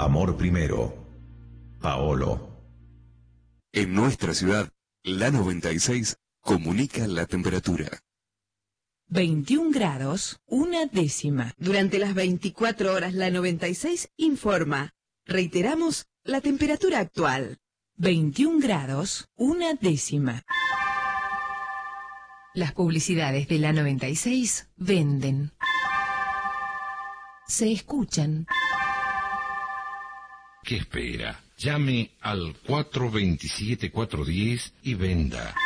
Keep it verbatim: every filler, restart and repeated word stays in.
Amor primero. Paolo. En nuestra ciudad, la noventa y seis comunica la temperatura. veintiún grados, una décima. Durante las veinticuatro horas, la noventa y seis informa. Reiteramos la temperatura actual. veintiún grados, una décima. Las publicidades de la noventa y seis venden. Se escuchan. ¿Qué espera? Llame al cuatro dos siete, cuatro uno cero y venda.